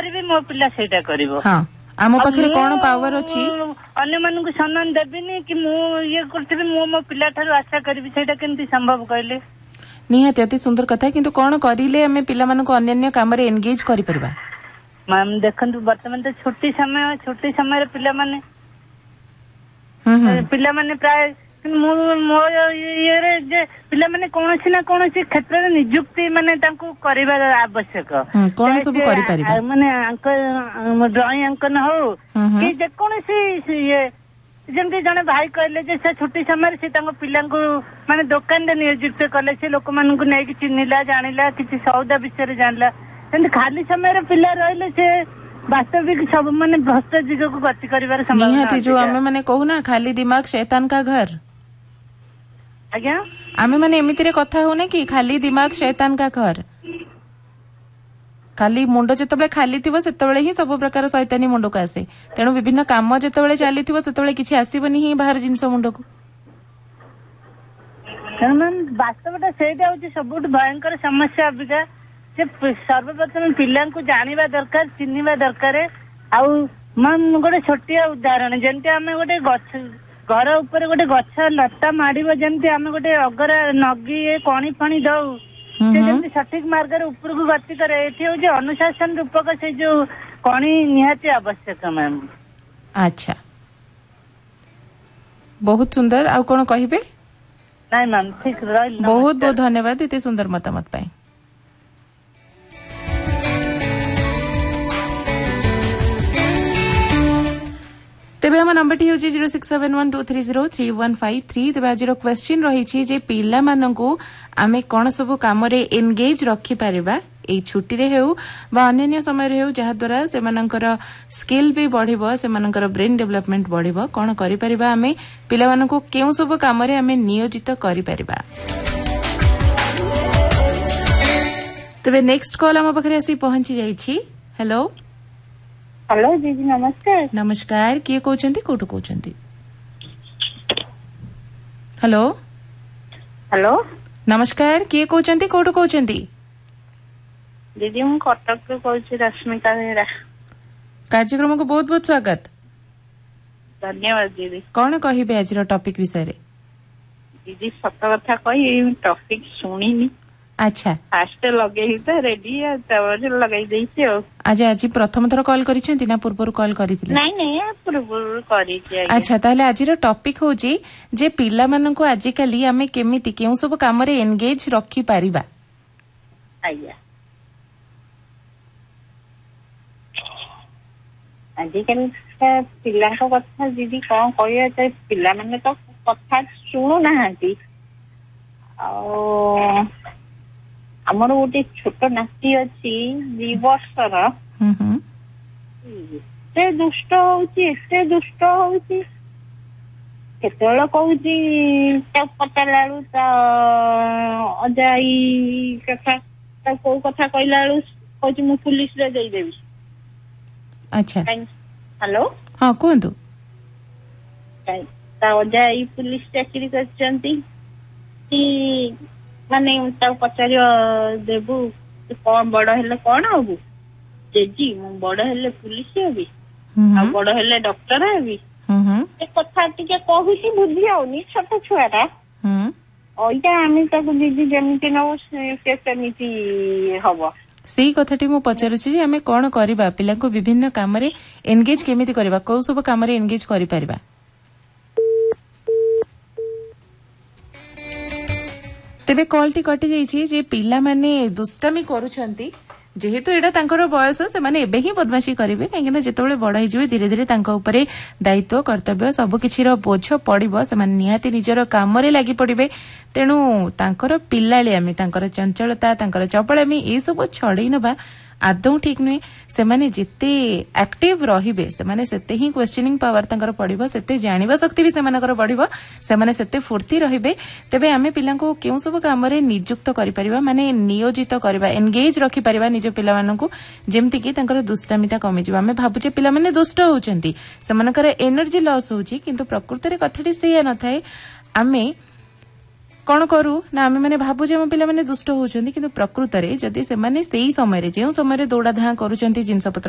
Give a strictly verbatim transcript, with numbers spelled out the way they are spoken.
କରିବି ମୋ ପିଲା ସେଇଟା କରିବ। ହଁ ଆମ ପାଖରେ କଣ ପାୱାର ଅଛି ଅନ୍ୟମାନଙ୍କୁ ସମ୍ମାନ ଦେବିନି କି ମୁଁ ଇଏ କରୁଥିବି ମୁଁ ମୋ ପିଲା ଠାରୁ ଆଶା କରିବି ସେଇଟା କେମିତି ସମ୍ଭବ କହିଲେ? ନିହାତି ଅତି ସୁନ୍ଦର କଥା କିନ୍ତୁ କଣ କରିଲେ ଆମେ ପିଲାମାନଙ୍କୁ ଅନ୍ୟାନ୍ୟ କାମରେ ଏନଗେଜ କରିପାରିବା? ମ୍ୟାମ୍ ଦେଖନ୍ତୁ ବର୍ତ୍ତମାନ ତ ଛୁଟି ସମୟ ଛୁଟି ସମୟରେ ପିଲାମାନେ ପିଲାମାନେ ପ୍ରାୟ ମୁଁ ମୋ ଇଏରେ ଯେ ପିଲାମାନେ କୌଣସି ନା କୌଣସି କ୍ଷେତ୍ରରେ ନିଯୁକ୍ତି ମାନେ ତାଙ୍କୁ କରିବା ଆବଶ୍ୟକ। କଣ ସବୁ କରିପାରିବା ମାନେ ଡ୍ରଇଂ ଅଙ୍କନ ହଉ କି ଯେକୌଣସି ଇଏ ଯେମିତି ଜଣେ ଭାଇ କହିଲେ ଯେ ସେ ଛୁଟି ସମୟରେ ସେ ତାଙ୍କ ପିଲାଙ୍କୁ ମାନେ ଦୋକାନରେ ନିୟୋଜିତ କଲେ ସେ ଲୋକମାନଙ୍କୁ ନେଇକି ଚିହ୍ନିଲା ଜାଣିଲା କିଛି ସଉଦା ବିଷୟରେ ଜାଣିଲା। ସେମିତି ଖାଲି ସମୟରେ ପିଲା ରହିଲେ ସେ ବାସ୍ତବିକ ସବୁ ମାନେ ଭ୍ରଷ୍ଟ ଦିଗକୁ ଗତି କରିବାର ସମ୍ଭାବନା ନିହାତି ଯୋଉ ଆମେ ମାନେ କହୁନା ଖାଲି ଦିମାଗ ଶୈତାନ କା ଘର। ଆଜ୍ଞା ଆମେ ମାନେ ଏମିତିରେ କଥା ହଉନେ କି ଖାଲି ଦିମାଗ ଶୈତାନ କା ଘର। ଖାଲି ମୁଣ୍ଡ ଯେତେବେଳେ ଖାଲି ଥିବ ସେତେବେଳେ ହିଁ ସବୁ ପ୍ରକାର ଶୈତାନୀ ମୁଣ୍ଡକୁ ଆସେ। ତେଣୁ ବିଭିନ୍ନ କାମ ଯେତେବେଳେ ଚାଲିଥିବ ସେତେବେଳେ କିଛି ଆସିବନି ହିଁ ବାହାର ଜିନିଷ ମୁଣ୍ଡକୁ। ବାସ୍ତବଟା ସେଇଟା ହଉଛି ସବୁଠୁ ଭୟଙ୍କର ସମସ୍ୟା ଅବିକା ଯେ ସର୍ବପ୍ରଥମେ ପିଲାଙ୍କୁ ଜାଣିବା ଦରକାର ଚିହ୍ନିବା ଦରକାର। ଆଉ ଗୋଟେ ଛୋଟିଆ ଉଦାହରଣ ଯେମିତି ଆମେ ଗୋଟେ ଗଛ ଘର ଉପରେ ଗୋଟେ ଗଛ ଲତା ମାଡିବ ଯେମିତି ଆମେ ଗୋଟେ ଅଗରା ନଗି କଣି ଫଣି ଦଉ ସେ ଯେମିତି ସଠିକ ମାର୍ଗରେ ଉପରକୁ ଗତି କରେ ଏଠି ହଉଛି ଅନୁଶାସନ ରୂପକ ସେ ଯୋଉ କଣି ନିହାତି ଆବଶ୍ୟକ ମ୍ୟାମ୍। ଆଚ୍ଛା ବହୁତ ସୁନ୍ଦର ଆଉ କଣ କହିବେ? ନାଇଁ ମ୍ୟାମ୍ ଠିକ ରହିଲି ବହୁତ ବହୁତ ଧନ୍ୟବାଦ ଏତେ ସୁନ୍ଦର ମତାମତ ପାଇଁ। तेबे हम नंबर हूँ zero six seven one two three zero three one five three तेबे आज क्वेश्चन रही जे पिला मानकू आमे कौन सब काम रे एंगेज रखी परिबा ए छुट्टी रे हेउ बा अन्य समय रे हेउ जहा द्वारा से मानकर स्किल भी बढ़िबो से मानकर ब्रेन डेवलपमेंट बढ़िबो कौन करि परिबा आमे पिला मानकू केउ सब काम रे आमे नियोजित करि परिबा। तेबे नेक्स्ट कॉल हम पाखरे आसी पहुंची जाईछि। हेलो हेलो दीदी नमस्कार। नमस्कार किए कहउछंती कोठु कहउछंती? हेलो हेलो नमस्कार किए कहउछंती कोठु कहउछंती? दीदी मु कटक रो कहउछि रश्मिता बेरा। कार्यक्रम को बहुत बहुत स्वागत। धन्यवाद दीदी। कौन कहिबे आज रो टॉपिक विषय रे? दीदी सत कथा कहि टॉपिक सुनिनी। अच्छा फास्ट लगेई त रेडी तावर लगाई देइछि ओ। आज आज प्रथम थर कॉल करिसेंती ना पूर्व कॉल करिथिले? नहीं नहीं पूर्व करिछि। अच्छा ताले आज रो टॉपिक होची जे पिला मानन को आज काली हमें केमिति केउ सब काम रे एंगेज रखी पारिबा। आज्ञा आजिकल पिला कथा दीदी कौन कह पिला माने तो कथा शुणु नाहांती। आमर गोटे छोट नाती अच्छी दी वर्षर एते दुष्ट होउची एते दुष्ट होउची केतेବେଳେ କହୁଛି ତାକୁ ପଚାରିଲା ବେଳୁ ତା ଅଜାଇ କଥା ତା କୋଉ କଥା କହିଲା ବେଳୁ କହୁଛି ମୁଁ ପୁଲିସରେ ଦେଇଦେବି। अच्छा हेलो हाँ कहतु अजाई पुलिस चाकरी करछंती कि माने पचार देबू कौन बड़ हेले कौन हबू जेजी मु बड़ हेले पुलिस हेबी आ बड़ हेले डॉक्टर हेबी ए कथा टिके कहूची बुद्धि आउनी छोट छुआटा ओइटा आमी ताकू दीदी जेमिति नौ से सेमिति हबो सेही कथाटी मु पचारुछि जे हमें कोन करबा पिला को विभिन्न काम रे एंगेज केमिति करबा को सब काम रे एंगेज करि परबा। तेबे कॉलटी कटि जाइछि जे पिला माने दुष्टामी करूछंती जेहेतु एटा तांकर बयस से माने एबे ही बदमाशी करिवे काहेकि ना जेतेबेले बड़ हि जिवे धीरे धीरे तांका ऊपर दायित्व कर्तव्य सब किछि रो बोझ पड़िबो से माने निहाती निजर काम रे लागि पड़िबे तेणु तांकर पिल्लालियामी तांकर चंचलता तांकर चपलामी ए सब छड़ै नबा आदौ ठीक नुहे से माने जेते एक्टिव रहिबे से माने सेते ही क्वेश्चनिंग पावर तांकर पड़िबो सेते जानिबा शक्ति भी से मानकर बढ़िबो से माने सेते फुर्ती रहिबे तेबे आमे पिला को केउ सब काम रे नियुक्त करि परिबा माने नियोजित करबा एंगेज रखि परिबा निज पिला मानन को जेमति कि तांकर दुष्टामिता कमी जिबा आमे भाबुचे पिला माने दुष्ट होउचंती से मानकर एनर्जी लॉस होउची किंतु प्रकृति रे कथाटी सेया न थाए आमे कौन करू ना आमे माने भाबु जे हम पिला माने दुष्ट होउचंती किंतु प्रकृति रे जदी से माने सेही समय रे जे समय रे दौड़ा धां करूचंती जिंस पत्र